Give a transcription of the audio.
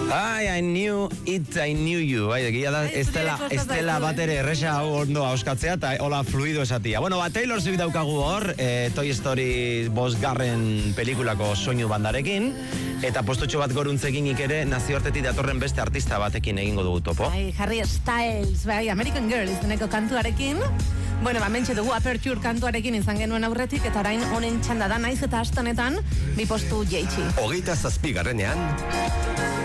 I knew it, I knew you. Egia da, estela batere erresa ondo auskatzea eta hola fluido esatia. Bueno, Taylor Swift daukagu hor, Toy Story 5. pelikulako soinu bandarekin, eta postutxo bat goruntzeginik ere nazioartetik datorren beste artista batekin egingo dugu topo. Harry Styles, American Girl izeneko kantuarekin. Bueno, mentxe dugu Aperture kantuarekin izan genuen aurretik, eta orain honen txanda da naiz eta astonetan bi postu jeitsi. 27.